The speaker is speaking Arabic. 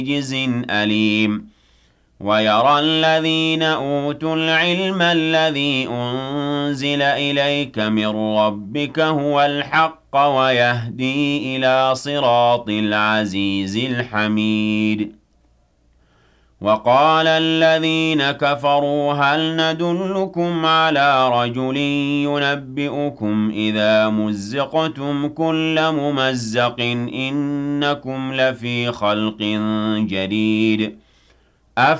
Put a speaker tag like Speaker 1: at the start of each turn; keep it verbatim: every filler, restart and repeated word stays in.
Speaker 1: عَزِيزٍ أَلِيمٍ وَيَرَى الَّذِينَ أُوتُوا الْعِلْمَ الَّذِي أُنزِلَ إِلَيْكَ مِن رَّبِّكَ هُوَ الْحَقَّ وَيَهْدِي إِلَىٰ صِرَاطِ الْعَزِيزِ الْحَمِيدِ وَقَالَ الَّذِينَ كَفَرُوا هَلْ نَدُلُّكُمْ عَلَىٰ رَجُلٍ يُنَبِّئُكُمْ إِذَا مُزِّقْتُمْ كُلَّ مُمَزَّقٍ إِنَّكُمْ لَفِي خَلْقٍ جَدِيدٍ